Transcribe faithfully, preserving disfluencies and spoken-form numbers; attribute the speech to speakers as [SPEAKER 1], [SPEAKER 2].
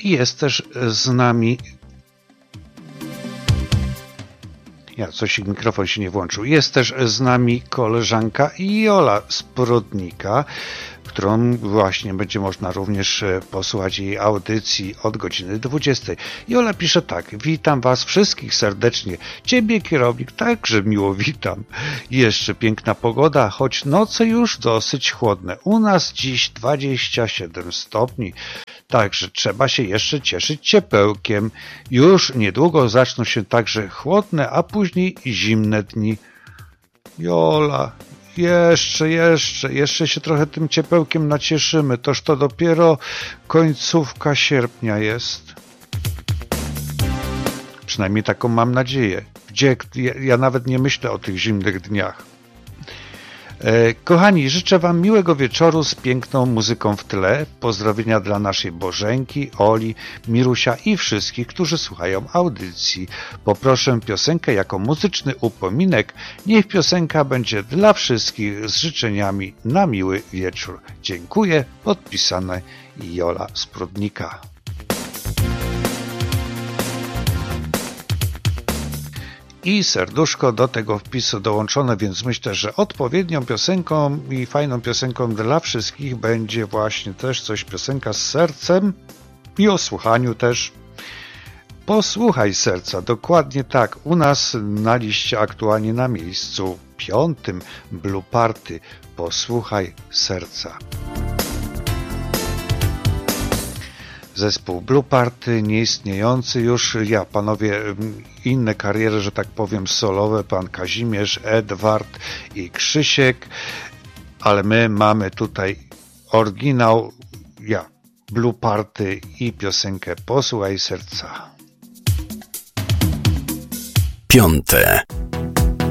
[SPEAKER 1] I jest też z nami... Ja, coś mikrofon się nie włączył. Jest też z nami koleżanka Jola z Prodnika, którą właśnie będzie można również posłuchać jej audycji od godziny dwudziestej. Jola pisze tak: witam was wszystkich serdecznie. Ciebie, kierownik, także miło witam. Jeszcze piękna pogoda, choć noce już dosyć chłodne. U nas dziś dwadzieścia siedem stopni. Także trzeba się jeszcze cieszyć ciepełkiem. Już niedługo zaczną się także chłodne, a później zimne dni. Jola, jeszcze, jeszcze, jeszcze się trochę tym ciepełkiem nacieszymy. Toż to dopiero końcówka sierpnia jest. Przynajmniej taką mam nadzieję. Gdzie ja, ja nawet nie myślę o tych zimnych dniach. Kochani, życzę wam miłego wieczoru z piękną muzyką w tle. Pozdrowienia dla naszej Bożenki, Oli, Mirusia i wszystkich, którzy słuchają audycji. Poproszę piosenkę jako muzyczny upominek. Niech piosenka będzie dla wszystkich z życzeniami na miły wieczór. Dziękuję. Podpisane Jola z Prodnika. I serduszko do tego wpisu dołączone, więc myślę, że odpowiednią piosenką i fajną piosenką dla wszystkich będzie właśnie też coś piosenka z sercem i o słuchaniu też. Posłuchaj serca, dokładnie tak. U nas na liście aktualnie na miejscu piątym Blue Party. Posłuchaj serca. Zespół Blue Party, nieistniejący już, ja panowie, inne kariery, że tak powiem, solowe, pan Kazimierz, Edward i Krzysiek, ale my mamy tutaj oryginał, ja, Blue Party i piosenkę Posłuchaj serca.
[SPEAKER 2] Piąte.